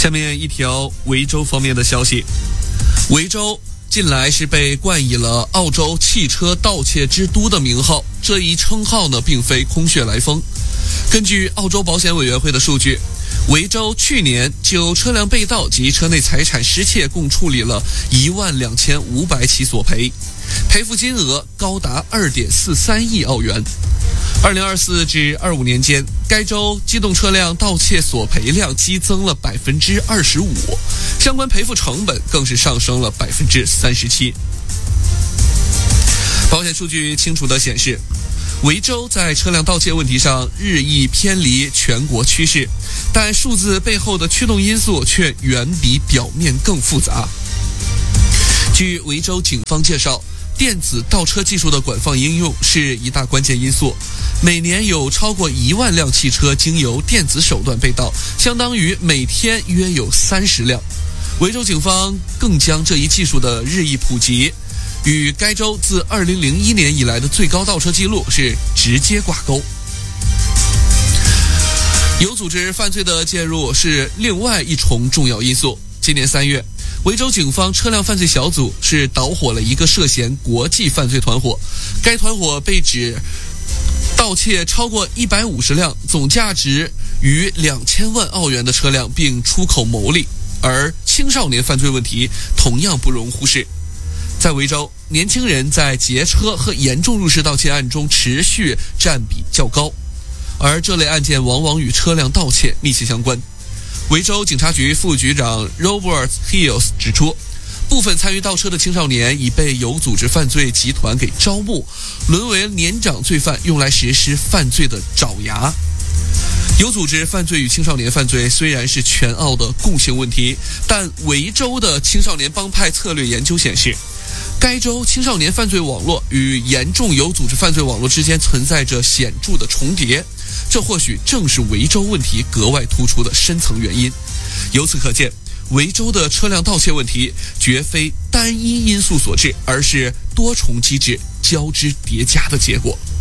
下面一条维州方面的消息，维州近来是被冠以了澳洲汽车盗窃之都的名号，这一称号呢并非空穴来风。根据澳洲保险委员会的数据，维州去年就车辆被盗及车内财产失窃共处理了12500起索赔，赔付金额高达2.43亿澳元。2024至25年间，该州机动车辆盗窃索赔量激增了25%，相关赔付成本更是上升了37%。保险数据清楚地显示，维州在车辆盗窃问题上日益偏离全国趋势，但数字背后的驱动因素却远比表面更复杂。据维州警方介绍，电子盗车技术的广泛应用是一大关键因素。每年有超过1万辆汽车经由电子手段被盗，相当于每天约有30辆。维州警方更将这一技术的日益普及与该州自2001年以来的最高盗车记录是直接挂钩。有组织犯罪的介入是另外一重重要因素。今年3月，维州警方车辆犯罪小组是捣伙了一个涉嫌国际犯罪团伙，该团伙被指盗窃超过150辆，总价值逾2000万澳元的车辆，并出口牟利。而青少年犯罪问题同样不容忽视。在维州，年轻人在劫车和严重入室盗窃案中持续占比较高，而这类案件往往与车辆盗窃密切相关。维州警察局副局长 Robert Hills 指出，部分参与盗车的青少年已被有组织犯罪集团给招募，沦为年长罪犯用来实施犯罪的爪牙。有组织犯罪与青少年犯罪虽然是全澳的共性问题，但维州的青少年帮派策略研究显示，该州青少年犯罪网络与严重有组织犯罪网络之间存在着显著的重叠，这或许正是维州问题格外突出的深层原因。由此可见，维州的车辆盗窃问题绝非单一因素所致，而是多重机制交织叠加的结果。